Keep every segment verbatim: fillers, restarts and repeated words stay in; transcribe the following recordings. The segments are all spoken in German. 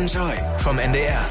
Enjoy vom N D R.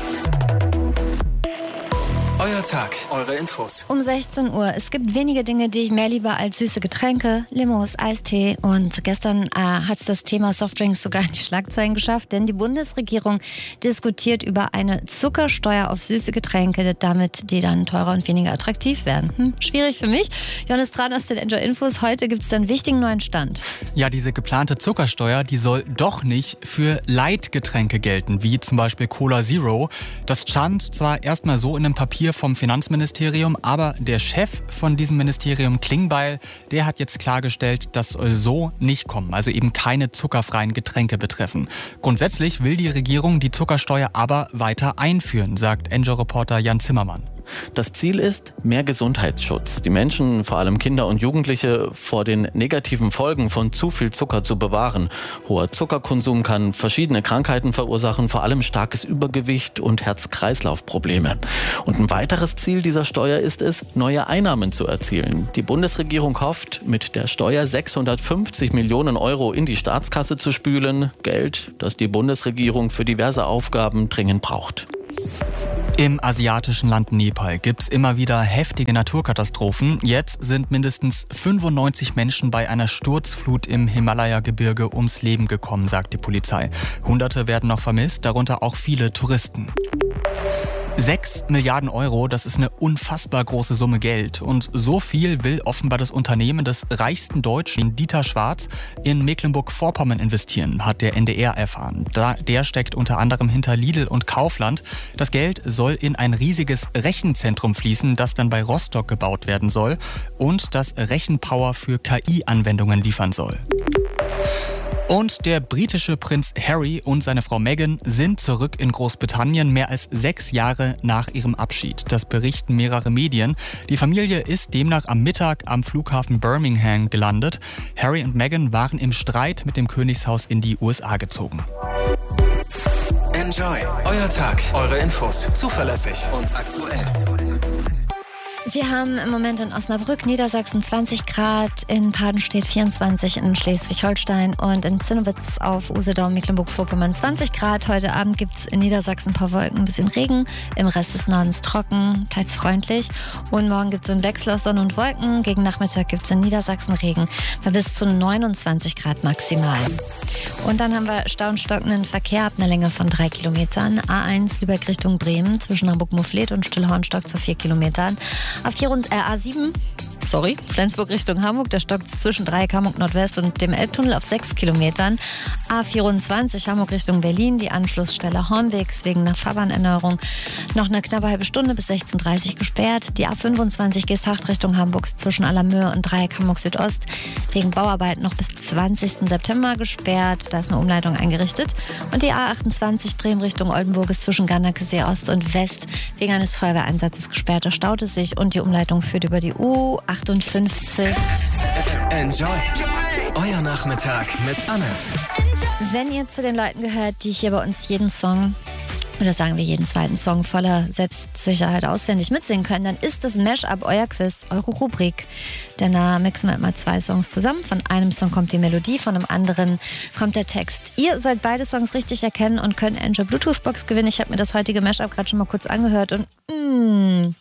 Euer Tag, eure Infos. Um sechzehn Uhr. Es gibt wenige Dinge, die ich mehr liebe als süße Getränke, Limos, Eistee. Und gestern äh, hat es das Thema Softdrinks sogar in die Schlagzeilen geschafft, denn die Bundesregierung diskutiert über eine Zuckersteuer auf süße Getränke, damit die dann teurer und weniger attraktiv werden. Hm, schwierig für mich. Johannes Tran aus den Enjoy Infos. Heute gibt es einen wichtigen neuen Stand. Ja, diese geplante Zuckersteuer, die soll doch nicht für Light-Getränke gelten, wie zum Beispiel Cola Zero. Das stand zwar erstmal so in einem Papier vom Finanzministerium, aber der Chef von diesem Ministerium, Klingbeil, der hat jetzt klargestellt, das soll so nicht kommen, also eben keine zuckerfreien Getränke betreffen. Grundsätzlich will die Regierung die Zuckersteuer aber weiter einführen, sagt Enjoy-Reporter Jan Zimmermann. Das Ziel ist mehr Gesundheitsschutz. Die Menschen, vor allem Kinder und Jugendliche, vor den negativen Folgen von zu viel Zucker zu bewahren. Hoher Zuckerkonsum kann verschiedene Krankheiten verursachen, vor allem starkes Übergewicht und Herz-Kreislauf-Probleme. Und ein weiteres Ziel dieser Steuer ist es, neue Einnahmen zu erzielen. Die Bundesregierung hofft, mit der Steuer sechshundertfünfzig Millionen Euro in die Staatskasse zu spülen. Geld, das die Bundesregierung für diverse Aufgaben dringend braucht. Im asiatischen Land Nepal gibt es immer wieder heftige Naturkatastrophen. Jetzt sind mindestens fünfundneunzig Menschen bei einer Sturzflut im Himalaya-Gebirge ums Leben gekommen, sagt die Polizei. Hunderte werden noch vermisst, darunter auch viele Touristen. Sechs Milliarden Euro, das ist eine unfassbar große Summe Geld. Und so viel will offenbar das Unternehmen des reichsten Deutschen, Dieter Schwarz, in Mecklenburg-Vorpommern investieren, hat der N D R erfahren. Da, der steckt unter anderem hinter Lidl und Kaufland. Das Geld soll in ein riesiges Rechenzentrum fließen, das dann bei Rostock gebaut werden soll und das Rechenpower für K I-Anwendungen liefern soll. Und der britische Prinz Harry und seine Frau Meghan sind zurück in Großbritannien, mehr als sechs Jahre nach ihrem Abschied. Das berichten mehrere Medien. Die Familie ist demnach am Mittag am Flughafen Birmingham gelandet. Harry und Meghan waren im Streit mit dem Königshaus in die U S A gezogen. Enjoy, euer Tag, eure Infos, zuverlässig und aktuell. Wir haben im Moment in Osnabrück, Niedersachsen zwanzig Grad, in Padenstedt vierundzwanzig, in Schleswig-Holstein und in Zinnowitz auf Usedom, Mecklenburg-Vorpommern zwanzig Grad. Heute Abend gibt es in Niedersachsen ein paar Wolken, ein bisschen Regen. Im Rest des Nordens trocken, teils freundlich. Und morgen gibt es einen Wechsel aus Sonne und Wolken. Gegen Nachmittag gibt es in Niedersachsen Regen bei bis zu neunundzwanzig Grad maximal. Und dann haben wir Stau und stockenden Verkehr ab einer Länge von drei Kilometern. A eins Lübeck Richtung Bremen zwischen Hamburg-Mufleet und Stillhornstock zu vier Kilometern. A vier und äh, A sieben, sorry, Flensburg Richtung Hamburg, da stockt es zwischen Dreieck Hamburg Nordwest und dem Elbtunnel auf sechs Kilometern. A vierundzwanzig Hamburg Richtung Berlin, die Anschlussstelle Hornwegs wegen einer Fahrbahnerneuerung noch eine knappe halbe Stunde bis sechzehn Uhr dreißig gesperrt. Die A fünfundzwanzig Geesthacht Richtung Hamburg zwischen Allermöhe und Dreieck Hamburg Südost wegen Bauarbeiten noch bis zwanzigsten September gesperrt. Da ist eine Umleitung eingerichtet. Und die A achtundzwanzig Bremen Richtung Oldenburg ist zwischen Garnacke-See Ost und West wegen eines Feuerwehreinsatzes gesperrt. Da staut es sich und die Umleitung führt über die U achtundfünfzig. Enjoy, euer Nachmittag mit Anne. Wenn ihr zu den Leuten gehört, die hier bei uns jeden Song, oder sagen wir jeden zweiten Song voller Selbstsicherheit auswendig mitsingen können, dann ist das Mashup euer Quiz, eure Rubrik. Denn da mixen wir immer zwei Songs zusammen. Von einem Song kommt die Melodie, von einem anderen kommt der Text. Ihr sollt beide Songs richtig erkennen und könnt eine Enjoy Bluetooth Box gewinnen. Ich habe mir das heutige Mashup gerade schon mal kurz angehört und mh,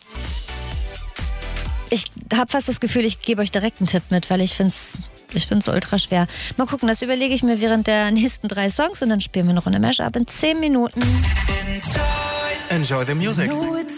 ich habe fast das Gefühl, ich gebe euch direkt einen Tipp mit, weil ich finde es ich find's ultra schwer. Mal gucken, das überlege ich mir während der nächsten drei Songs und dann spielen wir eine Runde Mashup in zehn Minuten. Enjoy the music.